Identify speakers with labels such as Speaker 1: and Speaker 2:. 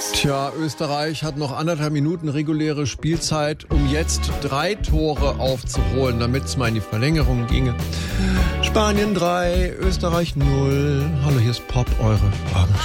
Speaker 1: Tja, Österreich hat noch 1,5 Minuten reguläre Spielzeit, um jetzt 3 Tore aufzuholen, damit es mal in die Verlängerung ginge. Spanien 3, Österreich 0. Hallo, hier ist Pop, eure Fragen.